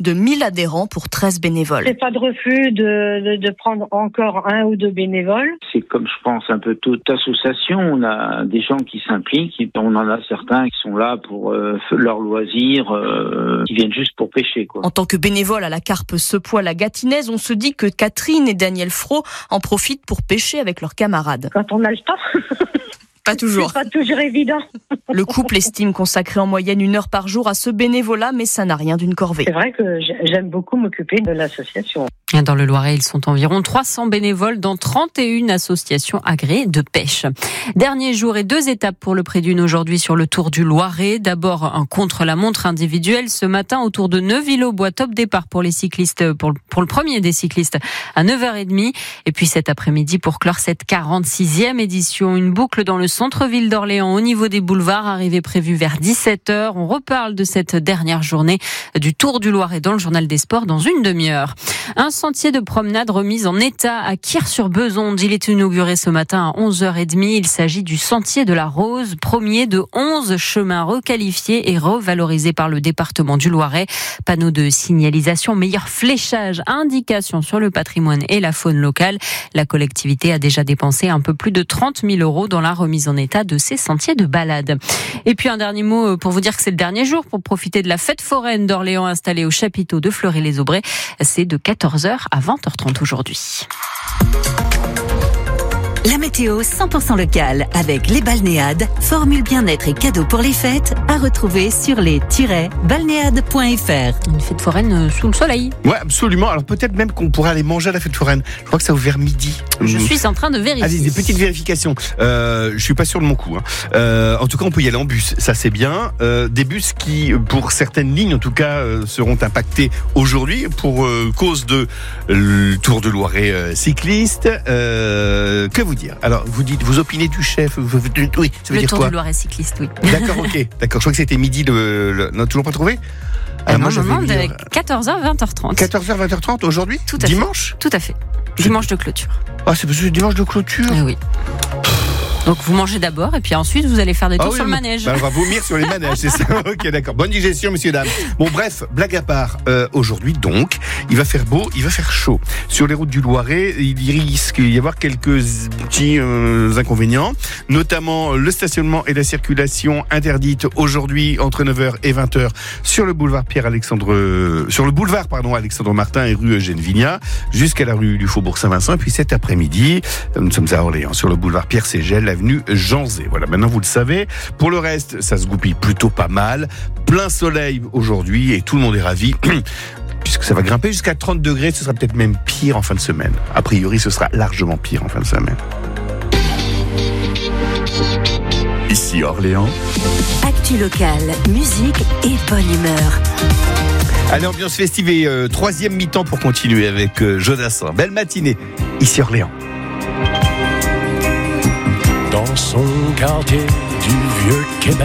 de 1000 adhérents pour 13 bénévoles. C'est pas de refus de prendre encore 1 ou 2 bénévoles. C'est comme je pense un peu toute association, on a des gens qui s'impliquent, on en a certains qui sont là pour leur loisir, qui viennent juste pour pêcher, quoi. En tant que bénévole à la carpe Sepois-la-Gatinaise, on se dit que Catherine et Daniel Fro en profitent pour pêcher avec leurs camarades. Quand on a le temps. Pas toujours. C'est pas toujours évident. Le couple estime consacrer en moyenne 1 heure par jour à ce bénévolat, mais ça n'a rien d'une corvée. C'est vrai que j'aime beaucoup m'occuper de l'association. Dans le Loiret, ils sont environ 300 bénévoles dans 31 associations agréées de pêche. Dernier jour et 2 étapes pour le Pré Dune aujourd'hui sur le Tour du Loiret. D'abord, un contre-la-montre individuel ce matin autour de Neuville-aux-Bois. Top départ pour les cyclistes, pour le premier des cyclistes à 9h30. Et puis cet après-midi pour clore cette 46e édition. Une boucle dans le centre-ville d'Orléans au niveau des boulevards, arrivée prévue vers 17h. On reparle de cette dernière journée du Tour du Loiret dans le journal des sports dans une demi-heure. Un sentier de promenade remis en état à Quire-sur-Besonde. Il est inauguré ce matin à 11h30. Il s'agit du sentier de la Rose, premier de 11 chemins requalifiés et revalorisés par le département du Loiret. Panneaux de signalisation, meilleur fléchage, indication sur le patrimoine et la faune locale. La collectivité a déjà dépensé un peu plus de 30 000 € dans la remise en état de ces sentiers de balade. Et puis un dernier mot pour vous dire que c'est le dernier jour pour profiter de la fête foraine d'Orléans installée au chapiteau de Fleury-les-Aubrais. C'est de 14h à 20h30 aujourd'hui. La météo 100% locale avec les balnéades, formule bien-être et cadeaux pour les fêtes à retrouver sur les-balnéades.fr. Une fête foraine sous le soleil. Ouais, absolument. Alors peut-être même qu'on pourrait aller manger à la fête foraine. Je crois que ça ouvre vers midi. Je suis en train de vérifier. Allez, des petites vérifications. Je suis pas sûr de mon coup. En tout cas, on peut y aller en bus. Ça, c'est bien. Des bus qui, pour certaines lignes, en tout cas, seront impactés aujourd'hui pour cause de le Tour de Loiret cycliste. Que vous dire? Alors, vous opinez du chef. Oui, ça veut dire quoi? Le Tour du Loiret cycliste, oui. D'accord, ok. D'accord. Je crois que c'était midi. Non, toujours pas trouvé? Moi, je demande 14h, 20h30. 14h, 20h30 aujourd'hui? Tout à fait. Dimanche? Tout à fait. Dimanche de clôture. Ah, c'est parce que c'est dimanche de clôture? Oui. Donc vous mangez d'abord et puis ensuite vous allez faire des tours sur le manège. On va vomir sur les manèges, c'est ça. Ok, d'accord. Bonne digestion, messieurs, dames. Bon, bref, blague à part. Aujourd'hui, donc, il va faire beau, il va faire chaud. Sur les routes du Loiret, il risque d'y avoir quelques petits inconvénients, notamment le stationnement et la circulation interdite aujourd'hui entre 9h et 20h sur le boulevard Alexandre Martin et rue Eugène Vignat, jusqu'à la rue du Faubourg Saint-Vincent. Et puis cet après-midi, nous sommes à Orléans, sur le boulevard Pierre Ségel, avenue Janzé. Voilà, maintenant vous le savez. Pour le reste, ça se goupille plutôt pas mal. Plein soleil aujourd'hui et tout le monde est ravi. Puisque ça va grimper jusqu'à 30 degrés, ce sera peut-être même pire en fin de semaine. A priori, ce sera largement pire en fin de semaine. Ici Orléans. Actu locale, musique et bonne humeur. Allez, ambiance festive et 3e mi-temps pour continuer avec Jodassin. Belle matinée, ici Orléans. Dans son quartier du vieux Québec.